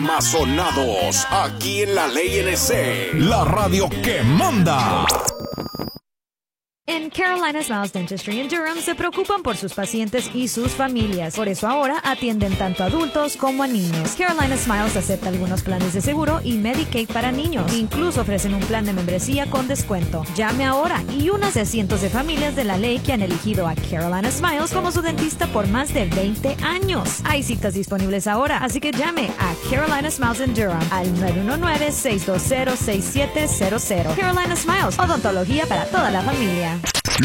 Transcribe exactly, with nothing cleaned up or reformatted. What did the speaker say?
Más sonados aquí en la Ley N C, la radio que manda. En Carolina Smiles Dentistry en Durham se preocupan por sus pacientes y sus familias. Por eso ahora atienden tanto a adultos como a niños. Carolina Smiles acepta algunos planes de seguro y Medicaid para niños. Incluso ofrecen un plan de membresía con descuento. Llame ahora y únase a cientos de familias de la ley que han elegido a Carolina Smiles como su dentista por más de veinte años. Hay citas disponibles ahora, así que llame a Carolina Smiles en Durham al nueve uno nueve, seis dos cero, seis siete cero cero. Carolina Smiles, odontología para toda la familia.